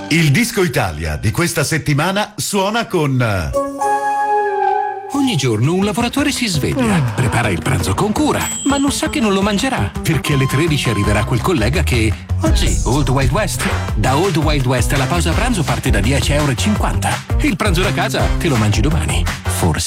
Il Disco Italia di questa settimana suona con... Ogni giorno un lavoratore si sveglia, prepara il pranzo con cura, ma non sa che non lo mangerà, perché alle 13 arriverà quel collega che... Oggi, Old Wild West. Da Old Wild West la pausa pranzo parte da 10,50 €. Il pranzo da casa te lo mangi domani. Forse